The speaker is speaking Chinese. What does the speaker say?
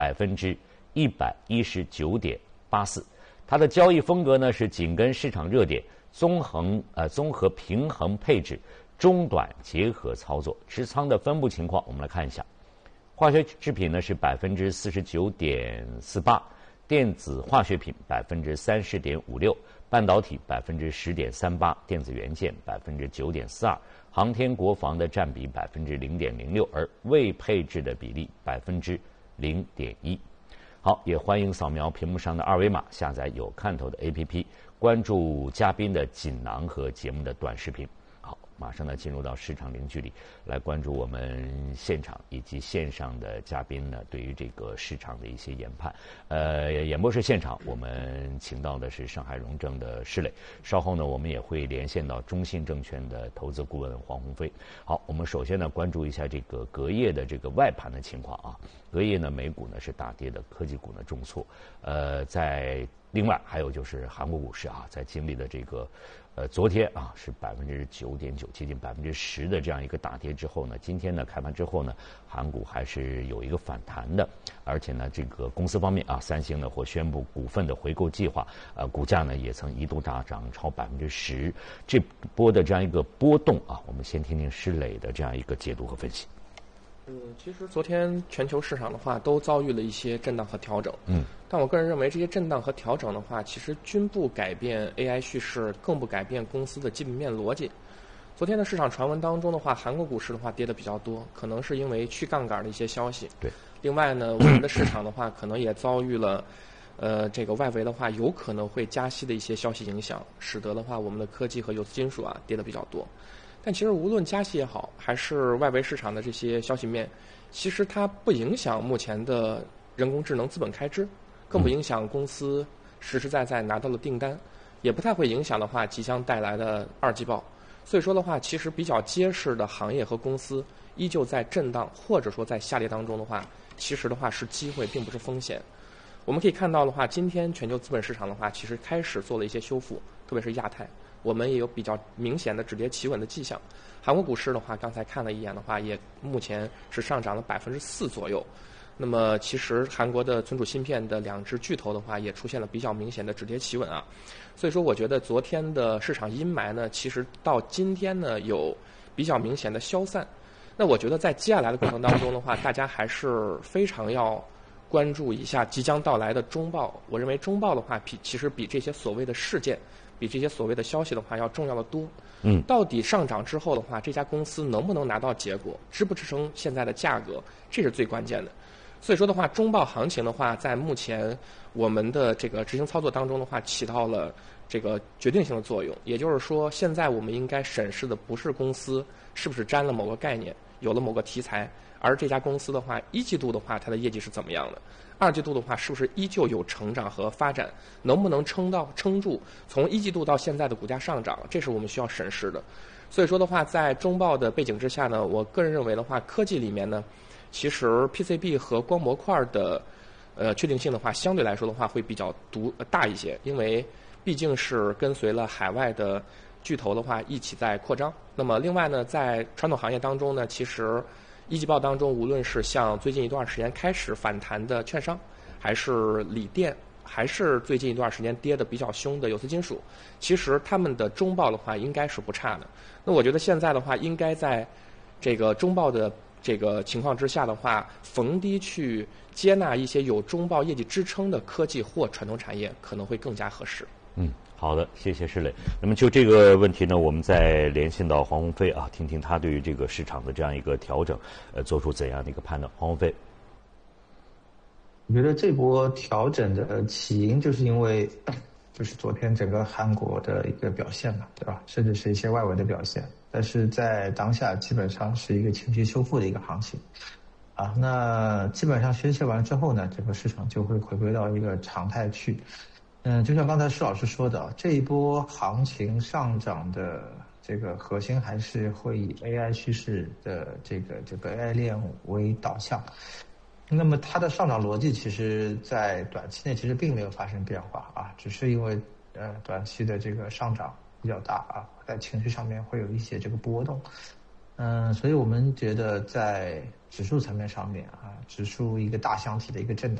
119.84%。它的交易风格呢是紧跟市场热点，综合平衡配置，中短结合操作。持仓的分布情况我们来看一下，化学制品呢是49.48%，电子化学品30.56%，半导体10.38%，电子元件9.42%，航天国防的占比0.06%，而未配置的比例0.1%。好，也欢迎扫描屏幕上的二维码，下载有看头的 APP， 关注嘉宾的锦囊和节目的短视频。好，马上呢进入到市场零距离，来关注我们现场以及线上的嘉宾呢对于这个市场的一些研判。演播室现场我们请到的是上海荣证的施磊，稍后呢我们也会连线到中信证券的投资顾问黄鸿飞。好，我们首先呢关注一下这个隔夜的这个外盘的情况啊。隔夜呢，美股呢是大跌的，科技股呢重挫。另外还有就是韩国股市啊，在经历了这个昨天啊是9.9%接近10%的这样一个大跌之后呢，今天呢开盘之后呢，韩股还是有一个反弹的，而且呢这个公司方面啊，三星呢或宣布股份的回购计划，股价呢也曾一度大涨超10%。这波的这样一个波动啊，我们先听听施磊的这样一个解读和分析。 其实昨天全球市场的话都遭遇了一些震荡和调整。但我个人认为这些震荡和调整的话，其实均不改变 AI 叙事，更不改变公司的基本面逻辑。昨天的市场传闻当中的话，韩国股市的话跌得比较多，可能是因为去杠杆的一些消息。 对。 另外呢，我们的市场的话，可能也遭遇了，这个外围的话有可能会加息的一些消息影响，使得的话我们的科技和有色金属啊跌得比较多。但其实无论加息也好，还是外围市场的这些消息面，其实它不影响目前的人工智能资本开支，更不影响公司实实在在拿到了订单，也不太会影响的话即将带来的二季报。所以说的话，其实比较结实的行业和公司依旧在震荡或者说在下跌当中的话，其实的话是机会，并不是风险。我们可以看到的话，今天全球资本市场的话，其实开始做了一些修复，特别是亚太。我们也有比较明显的止跌企稳的迹象。韩国股市的话，刚才看了一眼的话，也目前是上涨了4%左右。那么其实韩国的存储芯片的两只巨头的话，也出现了比较明显的止跌企稳啊。所以说，我觉得昨天的市场阴霾呢，其实到今天呢有比较明显的消散。那我觉得在接下来的过程当中的话，大家还是非常要关注一下即将到来的中报。我认为中报的话，其实比这些所谓的事件，比这些所谓的消息的话要重要的多。到底上涨之后的话，这家公司能不能拿到结果，支不支撑现在的价格，这是最关键的。所以说的话，中报行情的话，在目前我们的这个执行操作当中的话，起到了这个决定性的作用。也就是说，现在我们应该审视的不是公司是不是沾了某个概念，有了某个题材，而这家公司的话，一季度的话，它的业绩是怎么样的？二季度的话，是不是依旧有成长和发展？能不能撑住从一季度到现在的股价上涨？这是我们需要审视的。所以说的话，在中报的背景之下呢，我个人认为的话，科技里面呢，其实 PCB 和光模块的确定性的话，相对来说的话会比较大一些，因为毕竟是跟随了海外的巨头的话一起在扩张。那么另外呢，在传统行业当中呢，其实一季报当中，无论是像最近一段时间开始反弹的券商，还是锂电，还是最近一段时间跌得比较凶的有色金属，其实他们的中报的话应该是不差的。那我觉得现在的话，应该在这个中报的这个情况之下的话，逢低去接纳一些有中报业绩支撑的科技或传统产业，可能会更加合适。 好的，谢谢施磊。那么就这个问题呢，我们再连线到黄鸿飞啊，听听他对于这个市场的这样一个调整，做出怎样的一个判断。黄鸿飞， 我觉得这波调整的起因就是因为，就是昨天整个韩国的一个表现嘛，对吧？甚至是一些外围的表现，但是在当下基本上是一个情绪修复的一个行情，啊，那基本上宣泄完之后呢，整个市场就会回归到一个常态去。就像刚才施老师说的，这一波行情上涨的这个核心还是会以 AI 趋势的这个 AI 链为导向。那么它的上涨逻辑其实在短期内其实并没有发生变化啊，只是因为短期的这个上涨比较大啊，在情绪上面会有一些这个波动。 所以我们觉得在指数层面上面啊，指数一个大箱体的一个震荡。